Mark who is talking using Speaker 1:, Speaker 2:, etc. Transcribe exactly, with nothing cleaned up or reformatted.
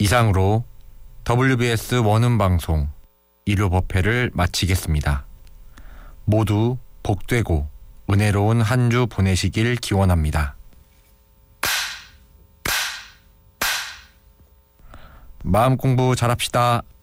Speaker 1: 이상으로 더블유비에스 원음 방송 일요법회를 마치겠습니다. 모두 복되고 은혜로운 한 주 보내시길 기원합니다. 마음 공부 잘합시다.